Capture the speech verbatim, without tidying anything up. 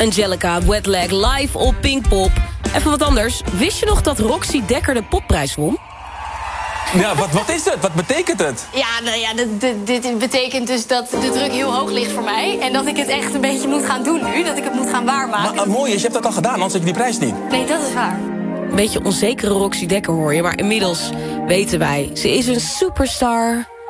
Angelica, Wet Leg, live op Pinkpop. Even wat anders. Wist je nog dat Roxy Dekker de popprijs won? Ja, wat, wat is het? Wat betekent het? Ja, nou ja, dit, dit, dit betekent dus dat de druk heel hoog ligt voor mij. En dat ik het echt een beetje moet gaan doen nu. Dat ik het moet gaan waarmaken. Maar uh, mooi is, je hebt dat al gedaan, anders heb je die prijs niet. Nee, dat is waar. Een beetje onzekere Roxy Dekker hoor je, maar inmiddels weten wij... ze is een superstar.